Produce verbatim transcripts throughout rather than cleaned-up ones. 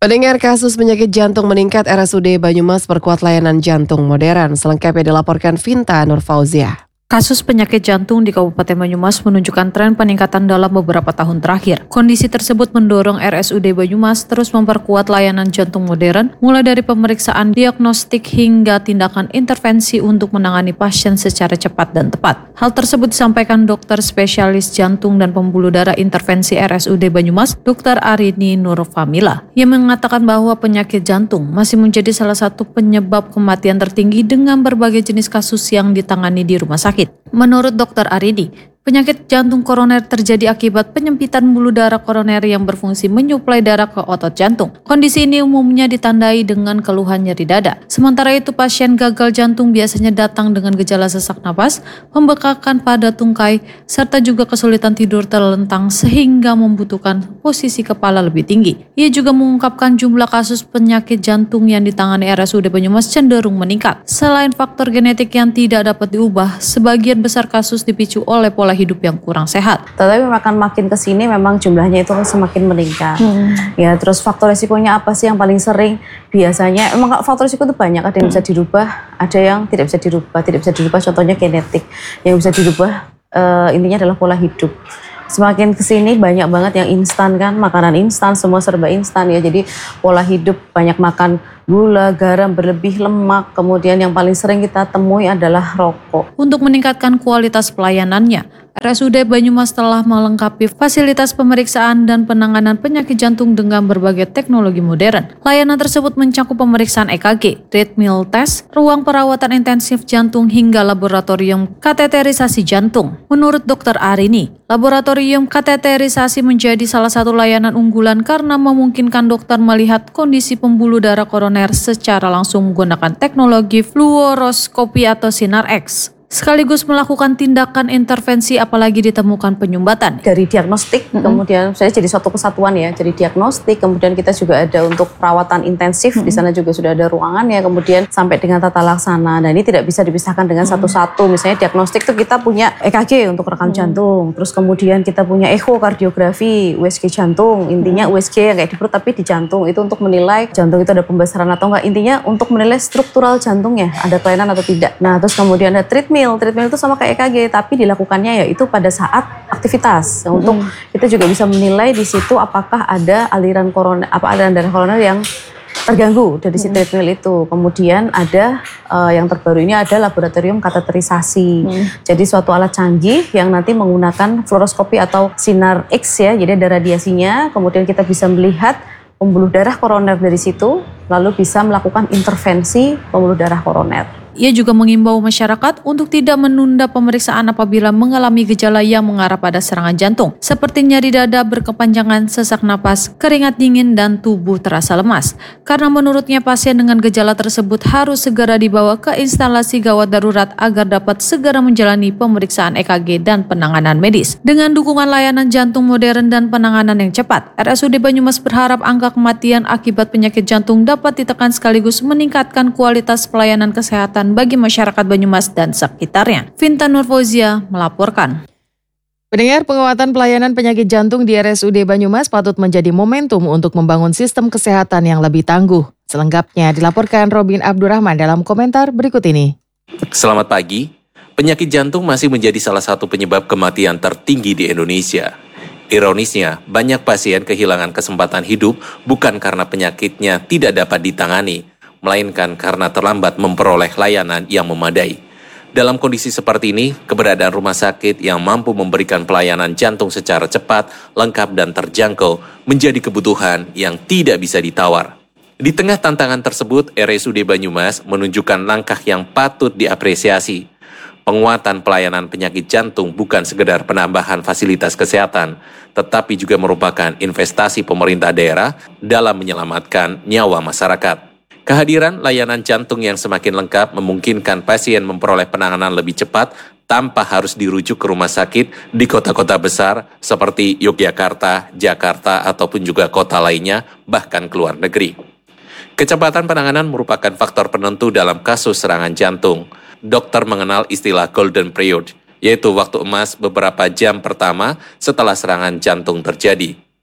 Pendengar, kasus penyakit jantung meningkat, R S U D Banyumas perkuat layanan jantung modern. Selengkapnya dilaporkan Vinta Nurfauzia. Kasus penyakit jantung di Kabupaten Banyumas menunjukkan tren peningkatan dalam beberapa tahun terakhir. Kondisi tersebut mendorong R S U D Banyumas terus memperkuat layanan jantung modern, mulai dari pemeriksaan diagnostik hingga tindakan intervensi untuk menangani pasien secara cepat dan tepat. Hal tersebut disampaikan dokter spesialis jantung dan pembuluh darah intervensi R S U D Banyumas, dokter Arini Nurfamila, yang mengatakan bahwa penyakit jantung masih menjadi salah satu penyebab kematian tertinggi dengan berbagai jenis kasus yang ditangani di rumah sakit. Menurut dokter Arini, penyakit jantung koroner terjadi akibat penyempitan pembuluh darah koroner yang berfungsi menyuplai darah ke otot jantung. Kondisi ini umumnya ditandai dengan keluhan nyeri dada. Sementara itu, pasien gagal jantung biasanya datang dengan gejala sesak napas, pembekakan pada tungkai, serta juga kesulitan tidur terlentang sehingga membutuhkan posisi kepala lebih tinggi. Ia juga mengungkapkan jumlah kasus penyakit jantung yang ditangani R S U D Banyumas cenderung meningkat. Selain faktor genetik yang tidak dapat diubah, sebagian besar kasus dipicu oleh pola hidup yang kurang sehat. Tetapi makan makin ke sini memang jumlahnya itu semakin meningkat. Hmm. Ya, terus faktor resikonya apa sih yang paling sering? Biasanya memang faktor resiko itu banyak, ada yang bisa dirubah, ada yang tidak bisa dirubah. Tidak bisa dirubah contohnya genetik. Yang bisa dirubah uh, intinya adalah pola hidup. Semakin kesini banyak banget yang instan kan, makanan instan, semua serba instan ya. Jadi pola hidup banyak makan gula, garam, berlebih, lemak. Kemudian yang paling sering kita temui adalah rokok. Untuk meningkatkan kualitas pelayanannya, R S U D Banyumas telah melengkapi fasilitas pemeriksaan dan penanganan penyakit jantung dengan berbagai teknologi modern. Layanan tersebut mencakup pemeriksaan E K G, treadmill test, ruang perawatan intensif jantung hingga laboratorium kateterisasi jantung. Menurut dokter Arini, laboratorium kateterisasi menjadi salah satu layanan unggulan karena memungkinkan dokter melihat kondisi pembuluh darah koroner secara langsung menggunakan teknologi fluoroskopi atau sinar X, sekaligus melakukan tindakan intervensi apalagi ditemukan penyumbatan. Dari diagnostik, mm-hmm. kemudian saya jadi suatu kesatuan ya, jadi diagnostik, kemudian kita juga ada untuk perawatan intensif, mm-hmm. di sana juga sudah ada ruangannya, kemudian sampai dengan tata laksana. Dan ini tidak bisa dipisahkan dengan mm-hmm. satu-satu. Misalnya diagnostik itu kita punya E K G untuk rekam mm-hmm. jantung, terus kemudian kita punya ekokardiografi, U S G jantung, intinya mm-hmm. U S G yang kayak di perut tapi di jantung, itu untuk menilai jantung itu ada pembesaran atau enggak, intinya untuk menilai struktural jantungnya, ada kelainan atau tidak. Nah, terus kemudian ada treatment. Treatment itu sama kayak E K G, tapi dilakukannya yaitu pada saat aktivitas. Mm. Untuk kita juga bisa menilai di situ apakah ada aliran koroner, apa aliran darah koroner yang terganggu dari si treadmill itu. Kemudian ada uh, yang terbaru ini ada laboratorium kateterisasi. Hmm. Jadi suatu alat canggih yang nanti menggunakan fluoroskopi atau sinar X ya. Jadi ada radiasinya. Kemudian kita bisa melihat pembuluh darah koroner dari situ, lalu bisa melakukan intervensi pembuluh darah koroner. Ia juga mengimbau masyarakat untuk tidak menunda pemeriksaan apabila mengalami gejala yang mengarah pada serangan jantung, seperti nyeri dada berkepanjangan, sesak napas, keringat dingin, dan tubuh terasa lemas. Karena menurutnya pasien dengan gejala tersebut harus segera dibawa ke instalasi gawat darurat agar dapat segera menjalani pemeriksaan E K G dan penanganan medis. Dengan dukungan layanan jantung modern dan penanganan yang cepat, R S U D Banyumas berharap angka kematian akibat penyakit jantung dapat ditekan sekaligus meningkatkan kualitas pelayanan kesehatan bagi masyarakat Banyumas dan sekitarnya. Vinta Nurfauzia melaporkan. Pendengar, penguatan pelayanan penyakit jantung di R S U D Banyumas patut menjadi momentum untuk membangun sistem kesehatan yang lebih tangguh. Selengkapnya dilaporkan Robin Abdurrahman dalam komentar berikut ini. Selamat pagi. Penyakit jantung masih menjadi salah satu penyebab kematian tertinggi di Indonesia. Ironisnya, banyak pasien kehilangan kesempatan hidup bukan karena penyakitnya tidak dapat ditangani, melainkan karena terlambat memperoleh layanan yang memadai. Dalam kondisi seperti ini, keberadaan rumah sakit yang mampu memberikan pelayanan jantung secara cepat, lengkap, dan terjangkau menjadi kebutuhan yang tidak bisa ditawar. Di tengah tantangan tersebut, R S U D Banyumas menunjukkan langkah yang patut diapresiasi. Penguatan pelayanan penyakit jantung bukan sekedar penambahan fasilitas kesehatan, tetapi juga merupakan investasi pemerintah daerah dalam menyelamatkan nyawa masyarakat. Kehadiran layanan jantung yang semakin lengkap memungkinkan pasien memperoleh penanganan lebih cepat tanpa harus dirujuk ke rumah sakit di kota-kota besar seperti Yogyakarta, Jakarta, ataupun juga kota lainnya, bahkan ke luar negeri. Kecepatan penanganan merupakan faktor penentu dalam kasus serangan jantung. Dokter mengenal istilah golden period, yaitu waktu emas beberapa jam pertama setelah serangan jantung terjadi.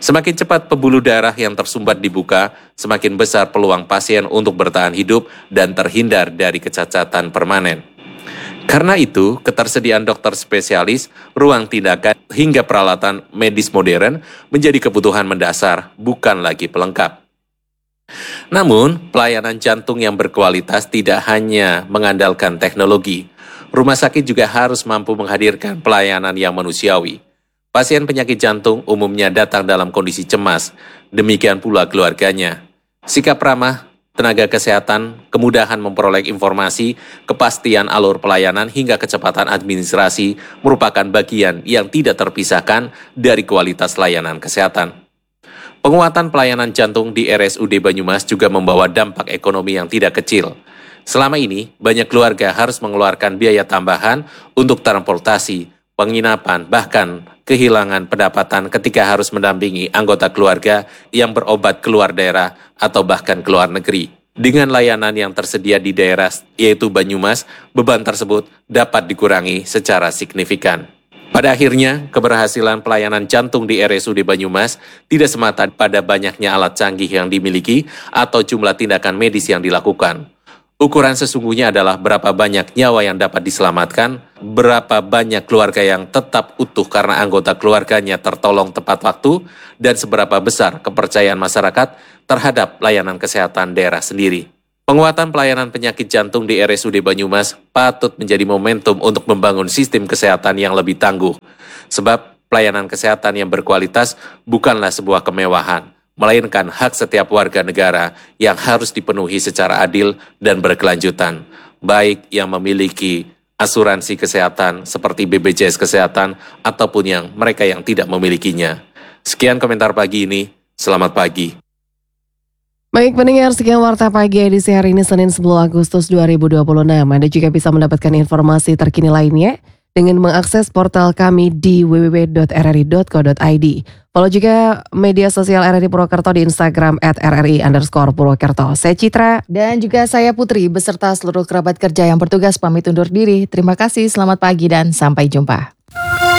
Semakin cepat pembuluh darah yang tersumbat dibuka, semakin besar peluang pasien untuk bertahan hidup dan terhindar dari kecacatan permanen. Karena itu, ketersediaan dokter spesialis, ruang tindakan, hingga peralatan medis modern menjadi kebutuhan mendasar, bukan lagi pelengkap. Namun, pelayanan jantung yang berkualitas tidak hanya mengandalkan teknologi. Rumah sakit juga harus mampu menghadirkan pelayanan yang manusiawi. Pasien penyakit jantung umumnya datang dalam kondisi cemas, demikian pula keluarganya. Sikap ramah, tenaga kesehatan, kemudahan memperoleh informasi, kepastian alur pelayanan hingga kecepatan administrasi merupakan bagian yang tidak terpisahkan dari kualitas layanan kesehatan. Penguatan pelayanan jantung di R S U D Banyumas juga membawa dampak ekonomi yang tidak kecil. Selama ini, banyak keluarga harus mengeluarkan biaya tambahan untuk transportasi, penginapan, bahkan kehilangan pendapatan ketika harus mendampingi anggota keluarga yang berobat keluar daerah atau bahkan keluar negeri. Dengan layanan yang tersedia di daerah yaitu Banyumas, beban tersebut dapat dikurangi secara signifikan. Pada akhirnya, keberhasilan pelayanan jantung di R S U D Banyumas tidak semata pada banyaknya alat canggih yang dimiliki atau jumlah tindakan medis yang dilakukan. Ukuran sesungguhnya adalah berapa banyak nyawa yang dapat diselamatkan, berapa banyak keluarga yang tetap utuh karena anggota keluarganya tertolong tepat waktu, dan seberapa besar kepercayaan masyarakat terhadap layanan kesehatan daerah sendiri. Penguatan pelayanan penyakit jantung di R S U D Banyumas patut menjadi momentum untuk membangun sistem kesehatan yang lebih tangguh. Sebab pelayanan kesehatan yang berkualitas bukanlah sebuah kemewahan, melainkan hak setiap warga negara yang harus dipenuhi secara adil dan berkelanjutan, baik yang memiliki asuransi kesehatan seperti B P J S Kesehatan ataupun yang mereka yang tidak memilikinya. Sekian komentar pagi ini, selamat pagi. Baik pendengar, sekian Warta Pagi edisi hari ini Senin sepuluh Agustus dua ribu dua puluh enam. Anda juga bisa mendapatkan informasi terkini lainnya dengan mengakses portal kami di w w w dot r r i dot co dot i d. Follow juga media sosial R R I Purwokerto di Instagram at r r i underscore Purwokerto. Saya Citra. Dan juga saya Putri beserta seluruh kerabat kerja yang bertugas pamit undur diri. Terima kasih, selamat pagi dan sampai jumpa.